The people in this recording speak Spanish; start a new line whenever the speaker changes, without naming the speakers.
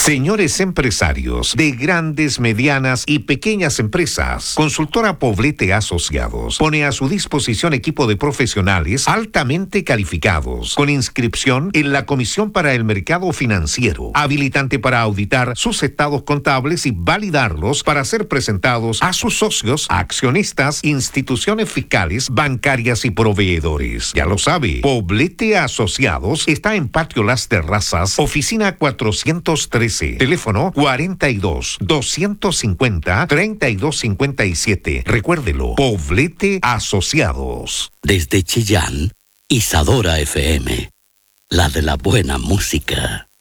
Señores empresarios de grandes, medianas y pequeñas empresas, Consultora Poblete Asociados pone a su disposición equipo de profesionales altamente calificados, con inscripción en la Comisión para el Mercado Financiero, habilitante para auditar sus estados contables y validarlos para ser presentados a sus socios, accionistas, instituciones fiscales, bancarias y proveedores. Ya lo sabe, Poblete Asociados está en Patio Las Terrazas, oficina 413. Teléfono 42-250-3257. Recuérdelo, Poblete Asociados.
Desde Chillán, Isadora FM, la de la buena música.